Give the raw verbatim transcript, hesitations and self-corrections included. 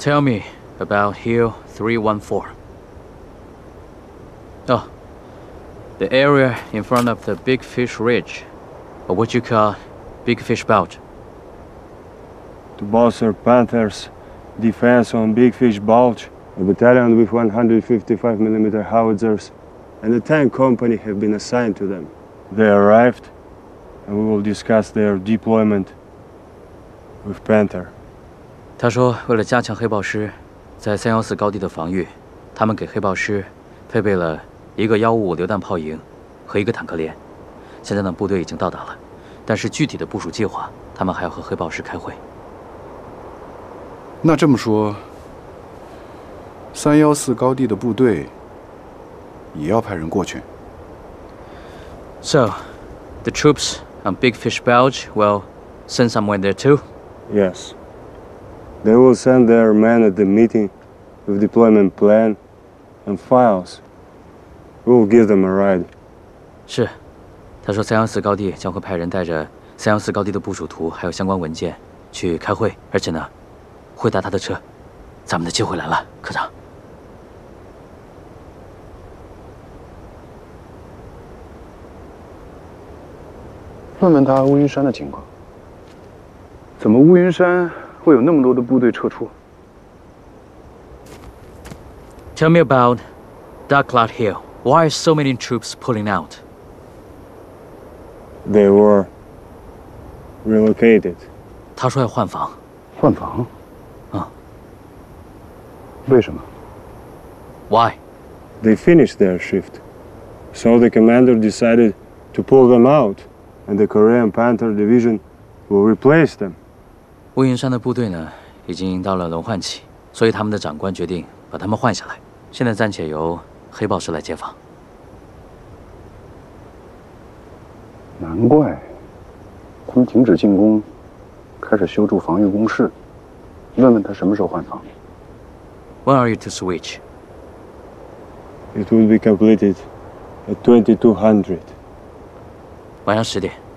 Tell me about Hill three one four. Oh, the area in front of the Big Fish Ridge, or what you call Big Fish Belt. To bolster Panthers' defense on Big Fish Bulge, a battalion with one hundred fifty-five millimeter howitzers and a tank company have been assigned to them. They arrived, and we will discuss their deployment with Panther. 他说，为了加强黑豹师在三幺四高地的防御，他们给黑豹师配备了一个幺五五榴弹炮营和一个坦克连。现在呢，部队已经到达了，但是具体的部署计划，他们还要和黑豹师开会。 那这么说，三幺四高地的部队也要派人过去。 So, the troops on Big Fish Bulge will send someone there too? Yes. They will send their men at the meeting with deployment plan and files. We will give them a ride. 是，他说三幺四高地将会派人带着三幺四高地的部署图还有相关文件去开会，而且呢，会搭他的车。咱们的机会来了，科长。 问问他乌云山的情况。怎么乌云山会有那么多的部队撤出 Tell me about Dark Cloud Hill. Why are so many troops pulling out? They were relocated. 他说要换防。 换防？ 啊。 为什么 ？Why? They finished their shift, so the commander decided to pull them out, and the Korean Panther Division will replace them. 乌云山的部队呢，已经到了轮换期，所以他们的长官决定把他们换下来。现在暂且由黑豹师来接防。 难怪，他们停止进攻，开始修筑防御工事。问问他什么时候换防。 When are you to switch? It will be completed at twenty-two hundred. 晚上十点。